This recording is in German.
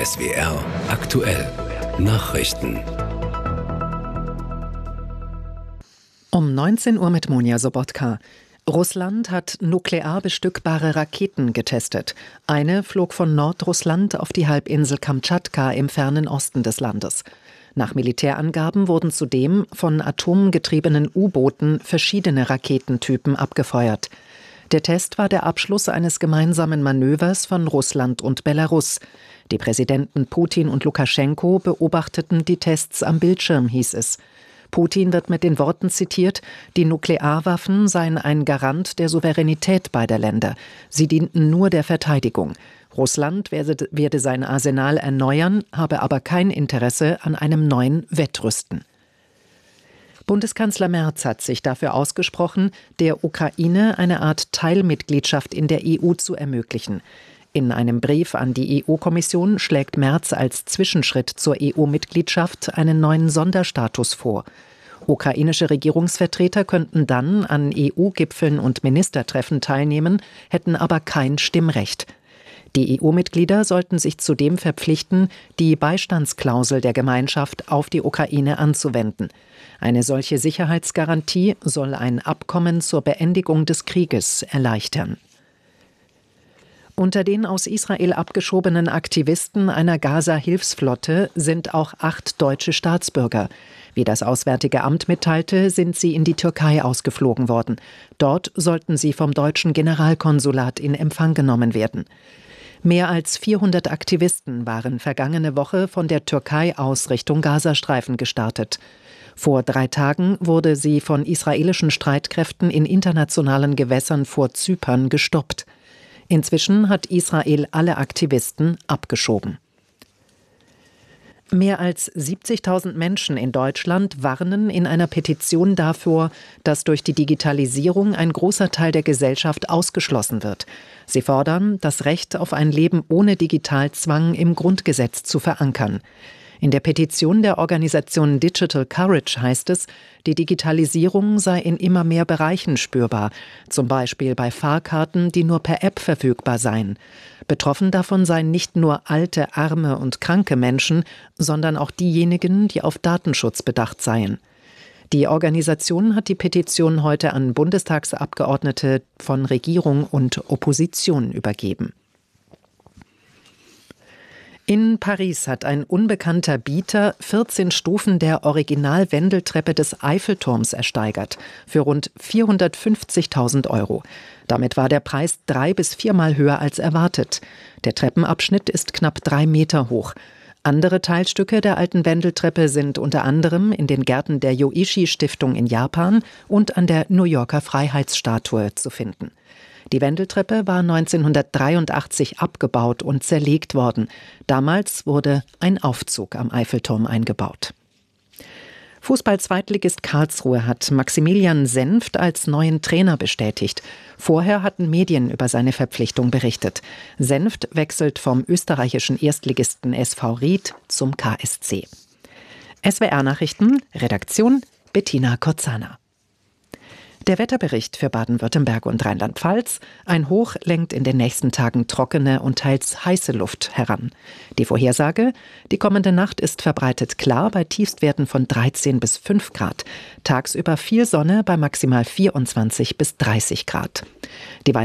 SWR aktuell Nachrichten. Um 19 Uhr mit Monja Sobotka. Russland hat nuklear bestückbare Raketen getestet. Eine flog von Nordrussland auf die Halbinsel Kamtschatka im fernen Osten des Landes. Nach Militärangaben wurden zudem von atomgetriebenen U-Booten verschiedene Raketentypen abgefeuert. Der Test war der Abschluss eines gemeinsamen Manövers von Russland und Belarus. Die Präsidenten Putin und Lukaschenko beobachteten die Tests am Bildschirm, hieß es. Putin wird mit den Worten zitiert, die Nuklearwaffen seien ein Garant der Souveränität beider Länder. Sie dienten nur der Verteidigung. Russland werde sein Arsenal erneuern, habe aber kein Interesse an einem neuen Wettrüsten. Bundeskanzler Merz hat sich dafür ausgesprochen, der Ukraine eine Art Teilmitgliedschaft in der EU zu ermöglichen. In einem Brief an die EU-Kommission schlägt Merz als Zwischenschritt zur EU-Mitgliedschaft einen neuen Sonderstatus vor. Ukrainische Regierungsvertreter könnten dann an EU-Gipfeln und Ministertreffen teilnehmen, hätten aber kein Stimmrecht. Die EU-Mitglieder sollten sich zudem verpflichten, die Beistandsklausel der Gemeinschaft auf die Ukraine anzuwenden. Eine solche Sicherheitsgarantie soll ein Abkommen zur Beendigung des Krieges erleichtern. Unter den aus Israel abgeschobenen Aktivisten einer Gaza-Hilfsflotte sind auch 8 deutsche Staatsbürger. Wie das Auswärtige Amt mitteilte, sind sie in die Türkei ausgeflogen worden. Dort sollten sie vom deutschen Generalkonsulat in Empfang genommen werden. Mehr als 400 Aktivisten waren vergangene Woche von der Türkei aus Richtung Gazastreifen gestartet. Vor 3 Tagen wurde sie von israelischen Streitkräften in internationalen Gewässern vor Zypern gestoppt. Inzwischen hat Israel alle Aktivisten abgeschoben. Mehr als 70.000 Menschen in Deutschland warnen in einer Petition davor, dass durch die Digitalisierung ein großer Teil der Gesellschaft ausgeschlossen wird. Sie fordern, das Recht auf ein Leben ohne Digitalzwang im Grundgesetz zu verankern. In der Petition der Organisation Digital Courage heißt es, die Digitalisierung sei in immer mehr Bereichen spürbar, zum Beispiel bei Fahrkarten, die nur per App verfügbar seien. Betroffen davon seien nicht nur alte, arme und kranke Menschen, sondern auch diejenigen, die auf Datenschutz bedacht seien. Die Organisation hat die Petition heute an Bundestagsabgeordnete von Regierung und Opposition übergeben. In Paris hat ein unbekannter Bieter 14 Stufen der Original-Wendeltreppe des Eiffelturms ersteigert, für rund 450.000 €. Damit war der Preis 3- bis 4-mal höher als erwartet. Der Treppenabschnitt ist knapp 3 Meter hoch. Andere Teilstücke der alten Wendeltreppe sind unter anderem in den Gärten der Yoichi-Stiftung in Japan und an der New Yorker Freiheitsstatue zu finden. Die Wendeltreppe war 1983 abgebaut und zerlegt worden. Damals wurde ein Aufzug am Eiffelturm eingebaut. Fußball-Zweitligist Karlsruhe hat Maximilian Senft als neuen Trainer bestätigt. Vorher hatten Medien über seine Verpflichtung berichtet. Senft wechselt vom österreichischen Erstligisten SV Ried zum KSC. SWR-Nachrichten, Redaktion Bettina Kozana. Der Wetterbericht für Baden-Württemberg und Rheinland-Pfalz. Ein Hoch lenkt in den nächsten Tagen trockene und teils heiße Luft heran. Die Vorhersage: Die kommende Nacht ist verbreitet klar bei Tiefstwerten von 13 bis 5 Grad. Tagsüber viel Sonne bei maximal 24 bis 30 Grad. Die